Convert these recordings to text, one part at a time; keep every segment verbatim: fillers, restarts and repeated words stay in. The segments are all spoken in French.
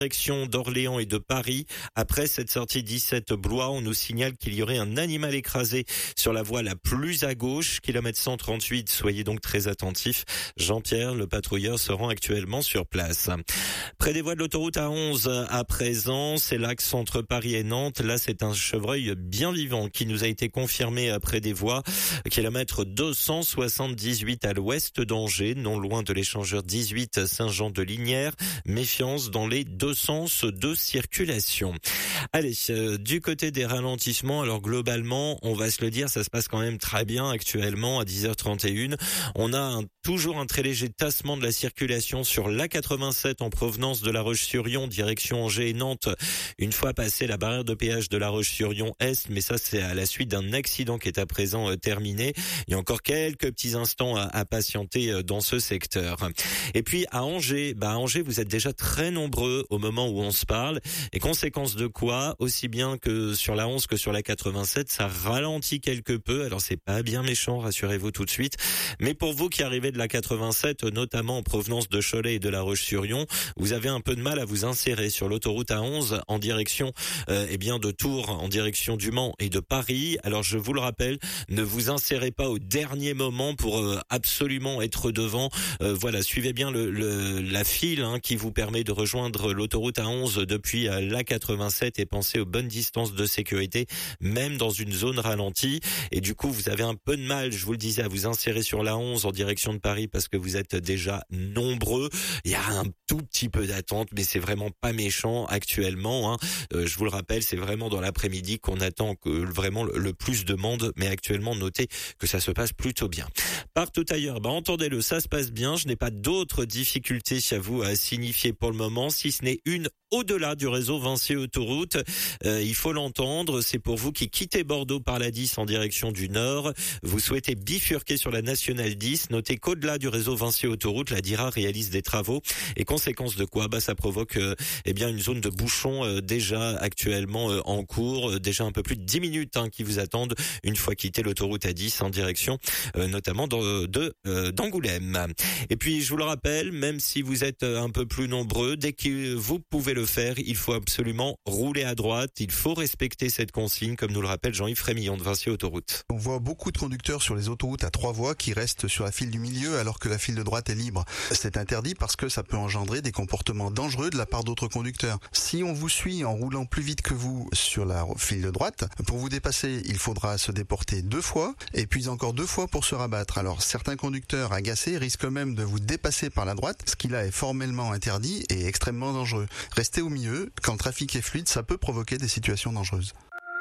direction d'Orléans et de Paris. Après cette sortie dix-sept Blois, on nous signale qu'il y aurait un animal écrasé sur la voie la plus à gauche, kilomètre cent trente-huit. Soyez donc très attentifs. Jean-Pierre, le patrouilleur, se rend actuellement sur place. Près des voies de l'autoroute A onze, à présent, c'est l'axe entre Paris et Nantes. Là, c'est un chevreuil bien vivant qui nous a été confirmé près des voies. Kilomètre deux cent soixante-dix-huit à l'ouest d'Angers, non loin de l'échangeur dix-huit Saint-Jean-de-Lignières. Méfiance dans les deux sens de circulation. Allez, euh, du côté des ralentissements, alors globalement, on va se le dire, ça se passe quand même très bien actuellement à dix heures trente et une. On a un, toujours un très léger tassement de la circulation sur l'A quatre-vingt-sept en provenance de La Roche-sur-Yon, direction Angers et Nantes, une fois passé la barrière de péage de La Roche-sur-Yon Est, mais ça c'est à la suite d'un accident qui est à présent euh, terminé. Il y a encore quelques petits instants à, à patienter euh, dans ce secteur. Et puis à Angers, bah à Angers, vous êtes déjà très nombreux au moment où on se parle. Et conséquence de quoi, aussi bien que sur la onze que sur la quatre-vingt-sept, ça ralentit quelque peu. Alors c'est pas bien méchant, rassurez-vous tout de suite. Mais pour vous qui arrivez de la quatre-vingt-sept, notamment en provenance de Cholet et de La Roche-sur-Yon, vous avez un peu de mal à vous insérer sur l'autoroute A onze en direction euh, eh bien de Tours, en direction du Mans et de Paris. Alors je vous le rappelle, ne vous insérez pas au dernier moment pour euh, absolument être devant. Euh, voilà, suivez bien le, le la file hein, qui vous permet de rejoindre l'autoroute A onze depuis euh, l'A quatre-vingt-sept et pensez aux bonnes distances de sécurité, même dans une zone ralentie. Et du coup, vous avez un peu de mal, je vous le disais, à vous insérer sur la onze en direction de Paris parce que vous êtes déjà nombreux. Il y a un tout petit peu d'attente, mais c'est vraiment pas méchant actuellement. Hein. Euh, je vous le rappelle, c'est vraiment dans l'après-midi qu'on attend que vraiment le, le plus de monde, mais actuellement, notez que ça se passe plutôt bien. Partout ailleurs, bah entendez-le, ça se passe bien. Je n'ai pas d'autres difficultés à vous à signifier pour le moment, si ce n'est une au-delà du réseau Vinci Autoroute. Euh, il faut l'entendre, c'est pour vous qui quittez Bordeaux par la dix en direction du nord. Vous souhaitez bifurquer sur la nationale dix. Notez qu'au-delà du réseau Vinci Autoroute, la D I R A réalise des travaux. Et conséquence de quoi, bah ça provoque euh, eh bien une zone de bouchon euh, déjà actuellement euh, en cours, euh, déjà un peu plus de dix minutes hein, qui vous attendent une fois quitté l'autoroute A dix en direction euh, notamment de, de euh, d'Angoulême. Et puis je vous le rappelle, même si vous êtes un peu plus nombreux, dès que vous pouvez le faire, il faut absolument rouler à droite, il faut respecter cette consigne, comme nous le rappelle Jean-Yves Frémillon de Vinci Autoroute. On voit beaucoup de conducteurs sur les autoroutes à trois voies qui restent sur la file du milieu alors que la file de droite est libre. C'est interdit parce que ça peut engendrer des comportements dangereux de la part d'autres conducteurs. Si on vous suit en roulant plus vite que vous sur la file de droite, pour vous dépasser, il faudra se déporter deux fois et puis encore deux fois pour se rabattre. Alors certains conducteurs agacés risquent même de vous dépasser par la droite, ce qui là est formellement interdit et extrêmement dangereux. Restez au milieu, quand le trafic est fluide, ça peut provoquer des situations dangereuses.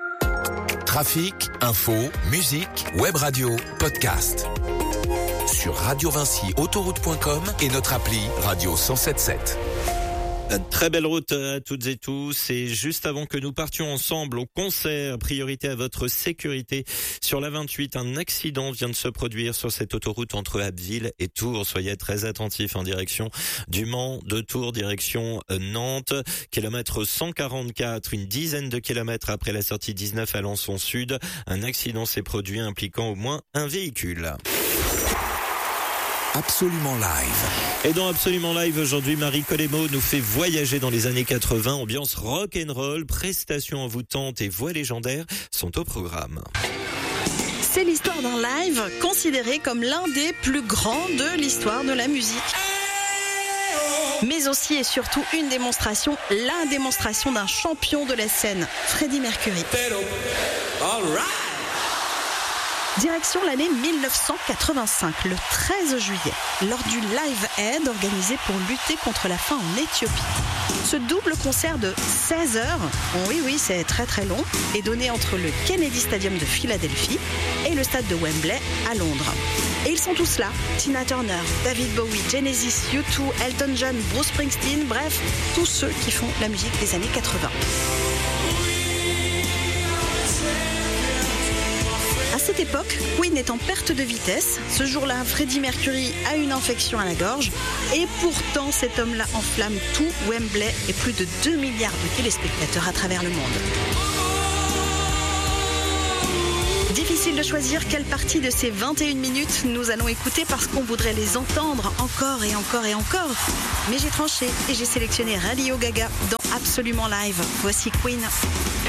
Trafic, info, musique, web radio, podcast. Sur radio vinci autoroute point com et notre appli Radio cent sept sept. Très belle route à toutes et tous. Et juste avant que nous partions ensemble au concert, priorité à votre sécurité. Sur la vingt-huit, un accident vient de se produire sur cette autoroute entre Abbeville et Tours. Soyez très attentifs en direction du Mans, de Tours, direction Nantes. Kilomètre cent quarante-quatre, une dizaine de kilomètres après la sortie dix-neuf à Alençon Sud. Un accident s'est produit impliquant au moins un véhicule. Absolument Live. Et dans Absolument Live aujourd'hui, Marie Colemo nous fait voyager dans les années quatre-vingts, ambiance rock'n'roll, prestations envoûtantes et voix légendaires sont au programme. C'est l'histoire d'un live considéré comme l'un des plus grands de l'histoire de la musique. Mais aussi et surtout une démonstration, la démonstration d'un champion de la scène, Freddie Mercury. All right. Direction l'année mille neuf cent quatre-vingt-cinq, le treize juillet, lors du Live Aid organisé pour lutter contre la faim en Éthiopie. Ce double concert de seize heures, oui oui c'est très très long, est donné entre le Kennedy Stadium de Philadelphie et le stade de Wembley à Londres. Et ils sont tous là, Tina Turner, David Bowie, Genesis, U deux, Elton John, Bruce Springsteen, bref, tous ceux qui font la musique des années quatre-vingts. À cette époque, Queen est en perte de vitesse. Ce jour-là, Freddie Mercury a une infection à la gorge. Et pourtant, cet homme-là enflamme tout Wembley et plus de deux milliards de téléspectateurs à travers le monde. Difficile de choisir quelle partie de ces vingt et une minutes nous allons écouter parce qu'on voudrait les entendre encore et encore et encore. Mais j'ai tranché et j'ai sélectionné Radio Gaga dans Absolument Live. Voici Queen.